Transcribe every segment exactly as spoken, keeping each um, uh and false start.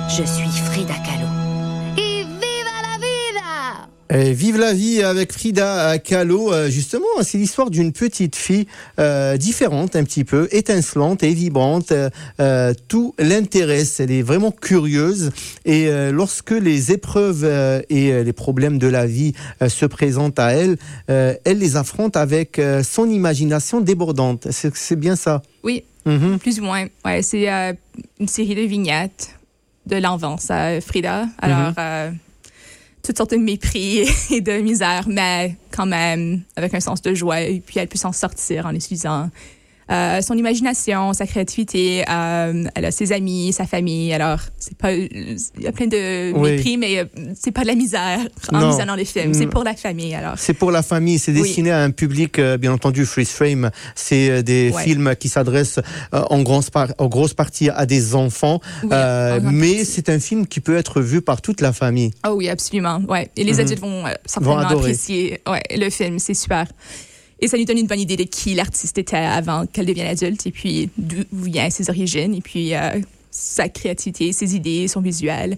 Je suis Frida Kahlo. Et viva la vida! Et vive la vie avec Frida Kahlo. Justement, c'est l'histoire d'une petite fille euh, différente un petit peu, étincelante et vibrante. Euh, tout l'intéresse, elle est vraiment curieuse. Et euh, lorsque les épreuves euh, et les problèmes de la vie euh, se présentent à elle, euh, elle les affronte avec euh, son imagination débordante. C'est, c'est bien ça? Oui, mm-hmm. plus ou moins. Ouais, c'est euh, une série de vignettes de l'enfance à Frida. Alors... Mm-hmm. euh, toutes sortes de mépris et de misère, mais quand même avec un sens de joie. Et puis, elle peut s'en sortir en utilisant euh, son imagination, sa créativité. Euh, elle a ses amis, sa famille. Alors, c'est pas, il y a plein de oui. mépris, mais c'est pas de la misère en non. visionnant les films. C'est pour la famille, alors. C'est pour la famille. C'est destiné oui. à un public, euh, bien entendu, Freeze Frame. C'est euh, des ouais. films qui s'adressent euh, en, grosse par- en grosse partie à des enfants. Oui, euh, mais partie. C'est un film qui peut être vu par toute la famille. Oh oui, absolument. Ouais. Et les mm-hmm. adultes vont euh, certainement vont apprécier ouais, le film. C'est super. Et ça lui donne une bonne idée de qui l'artiste était avant qu'elle devienne adulte, et puis d'où vient ses origines, et puis euh, sa créativité, ses idées, son visuel.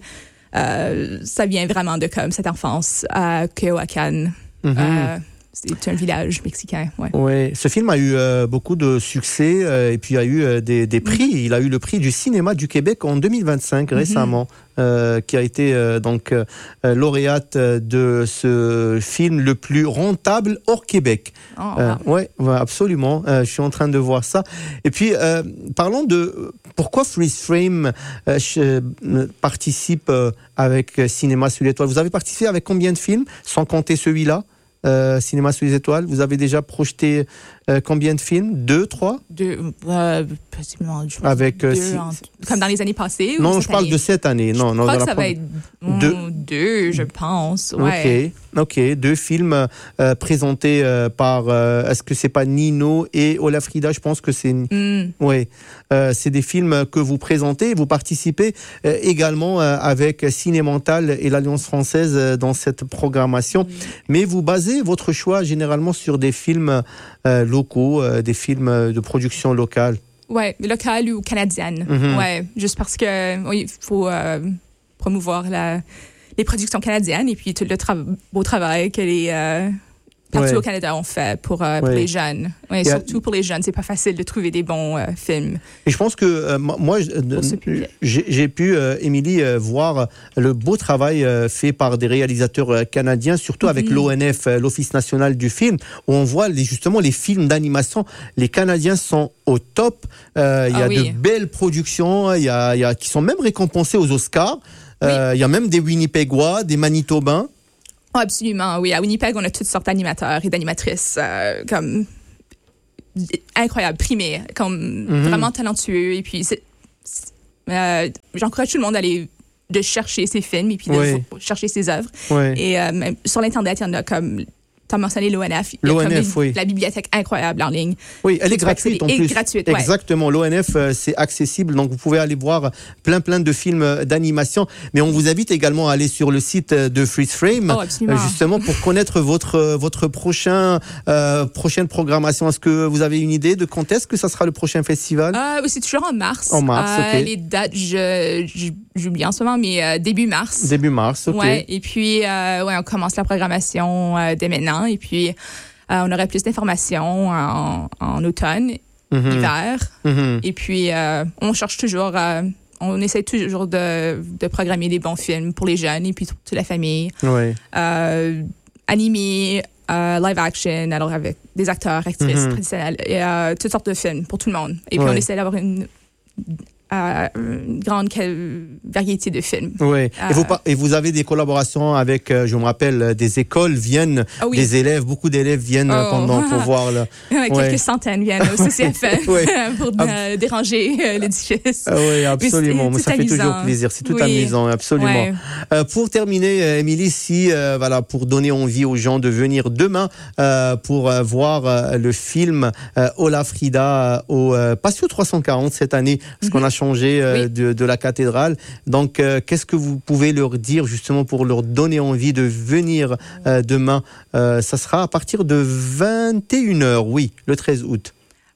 Euh, ça vient vraiment de comme cette enfance à Teotihuacan. Mm-hmm. Euh, c'est un village mexicain. Ouais. Oui, ce film a eu euh, beaucoup de succès euh, et puis il y a eu euh, des, des prix. Mm-hmm. Il a eu le prix du cinéma du Québec en deux mille vingt-cinq, mm-hmm. récemment, euh, qui a été euh, donc euh, lauréate de ce film le plus rentable hors Québec. Oh, euh, wow. ouais, ouais, absolument. Euh, je suis en train de voir ça. Et puis, euh, parlons de pourquoi Freeze Frame euh, euh, participe euh, avec Cinéma sous l'étoile. Vous avez participé avec combien de films, sans compter celui-là? Euh, Cinéma sous les étoiles, vous avez déjà projeté euh, combien de films? Deux, trois? Deux, euh, possiblement. Je Avec, deux, si, en, comme dans les années passées? Non, ou je parle année? de cette année. Non, je non, crois que la ça pro... va être deux. deux, je pense. Ouais. Ok, ok. Deux films euh, présentés euh, par, euh, est-ce que c'est pas Nino et Olafrida? Je pense que c'est... Mm. Oui, euh, c'est des films que vous présentez. Vous participez euh, également euh, avec Cinémental et l'Alliance française euh, dans cette programmation. Mm. Mais vous basez votre choix généralement sur des films euh, locaux, euh, des films de production locale. Oui, locale ou canadienne. Mm-hmm. Oui, juste parce que oui, faut euh, promouvoir la, les productions canadiennes et puis tout le tra- beau travail que les euh, partout ouais. au Canada ont fait pour, euh, pour ouais. les jeunes. Ouais, surtout a... pour les jeunes, c'est pas facile de trouver des bons euh, films. Et je pense que euh, moi, euh, j'ai, j'ai pu, euh, Émilie, euh, voir le beau travail euh, fait par des réalisateurs euh, canadiens, surtout mm-hmm. avec l'O N F, euh, l'Office national du film, où on voit les, justement les films d'animation. Les Canadiens sont au top. Euh, il y a ah, oui. de belles productions, il y a, il y a qui sont même récompensées aux Oscars. Euh, oui. Il y a même des Winnipegois, des Manitobains. Oh, absolument, oui. À Winnipeg, on a toutes sortes d'animateurs et d'animatrices euh, comme incroyables, primés, comme mm-hmm. vraiment talentueux. Et puis, c'est, c'est, euh, j'encourage tout le monde à aller de chercher ces films et puis de oui. chercher ces œuvres. Oui. Et euh, même sur l'Internet, il y en a comme... Tu as mentionné l'O N F. Il y a L'O N F, comme une, oui. La bibliothèque incroyable en ligne. Oui, elle est gratuite en plus. Et gratuite, ouais. Exactement. L'O N F, euh, c'est accessible. Donc, vous pouvez aller voir plein, plein de films d'animation. Mais on vous invite également à aller sur le site de Freeze Frame. Oh, absolument. Euh, justement, pour connaître votre, votre prochain, euh, prochaine programmation. Est-ce que vous avez une idée de quand est-ce que ça sera le prochain festival? Euh, c'est toujours en mars. En mars, euh, OK. Les dates, je, je, j'oublie en ce moment, mais euh, début mars. Début mars, OK. Ouais, et puis, euh, ouais, on commence la programmation euh, dès maintenant. Et puis, Euh, on aurait plus d'informations en, en automne, mm-hmm. hiver. Mm-hmm. Et puis, euh, on cherche toujours, euh, on essaie toujours de, de programmer des bons films pour les jeunes et puis toute la famille. Oui. Euh, animés, euh, live action, alors avec des acteurs, actrices mm-hmm. traditionnels, et euh, toutes sortes de films pour tout le monde. Et puis, oui. on essaie d'avoir une... Euh, une grande variété de films. Oui. Euh, et, vous, et vous avez des collaborations avec, je me rappelle, des écoles viennent, oh oui. des élèves, beaucoup d'élèves viennent oh. pendant pour voir le. Ouais, quelques ouais. centaines viennent au C C F ouais. pour euh, déranger euh, l'édifice. Ah oui, absolument. C'est, ça fait toujours plaisir. C'est tout oui. amusant, absolument. Ouais. Euh, pour terminer, Émilie, si euh, voilà, pour donner envie aux gens de venir demain euh, pour euh, voir euh, le film euh, Olafrida au euh, Patio trois cent quarante cette année, parce mm-hmm. qu'on a changé euh, oui. de, de la cathédrale. Donc, euh, qu'est-ce que vous pouvez leur dire justement pour leur donner envie de venir euh, demain? euh, Ça sera à partir de vingt et une heures, oui, le treize août.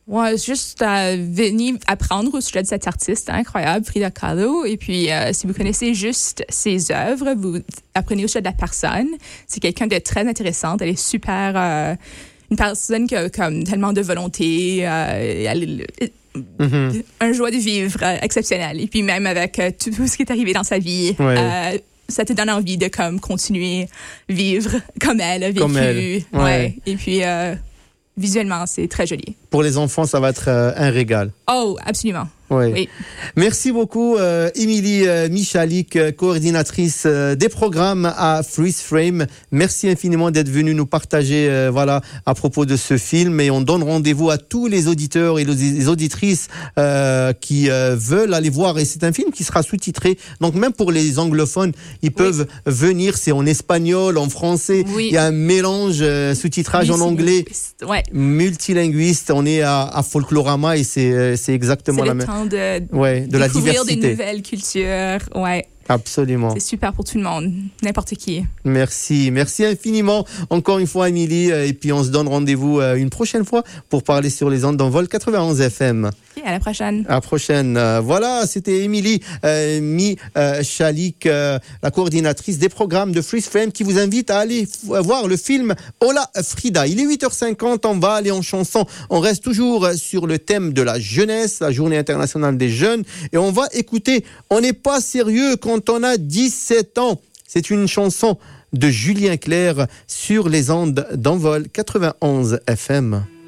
Ouais, juste euh, venir apprendre au sujet de cet artiste incroyable, Frida Kahlo. Et puis, euh, si vous connaissez juste ses œuvres, vous apprenez au sujet de la personne. C'est quelqu'un de très intéressant. Elle est super... Euh, une personne qui a comme tellement de volonté. Euh, elle, mm-hmm. Un joie de vivre euh, exceptionnel. Et puis, même avec euh, tout, tout ce qui est arrivé dans sa vie... Ouais. Euh, ça te donne envie de comme continuer vivre comme elle a vécu. Comme elle. Ouais. Ouais. Et puis... Euh, visuellement, c'est très joli. Pour les enfants, ça va être euh, un régal. Oh, absolument. Oui. oui. Merci beaucoup, euh, Émilie euh, Michalik, euh, coordinatrice euh, des programmes à Freeze Frame. Merci infiniment d'être venue nous partager euh, voilà, à propos de ce film. Et on donne rendez-vous à tous les auditeurs et les auditrices euh, qui euh, veulent aller voir. Et c'est un film qui sera sous-titré. Donc même pour les anglophones, ils oui. peuvent venir. C'est en espagnol, en français. Oui. Il y a un mélange, euh, sous-titrage en anglais. Ouais. Multilinguiste. On est à, à Folklorama et c'est, c'est exactement c'est la même. de, ouais, de la diversité. Découvrir des nouvelles cultures. Ouais. Absolument. C'est super pour tout le monde, n'importe qui. Merci, merci infiniment encore une fois, Émilie. Et puis on se donne rendez-vous une prochaine fois pour parler sur les ondes d'Envol quatre-vingt-onze F M. Et à la prochaine. À la prochaine. Voilà, c'était Émilie euh, Michalik, euh, la coordinatrice des programmes de Freeze Frame, qui vous invite à aller voir le film Hola Frida. Il est huit heures cinquante, on va aller en chanson. On reste toujours sur le thème de la jeunesse, la journée internationale des jeunes. Et on va écouter On n'est pas sérieux quand on a dix-sept ans. C'est une chanson de Julien Clerc sur les ondes d'Envol quatre-vingt-onze F M.